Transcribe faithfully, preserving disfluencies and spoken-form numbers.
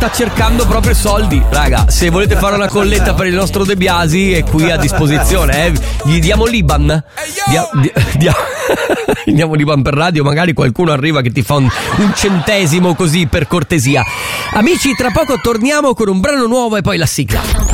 sta cercando proprio soldi. Raga, se volete fare una colletta per il nostro De Biasi è qui a disposizione, eh. Gli diamo l'Iban. Dia, dia, dia, diamo l'Iban per radio, magari qualcuno arriva che ti fa un, un centesimo così per cortesia. Amici, tra poco torniamo con un brano nuovo e poi la sigla.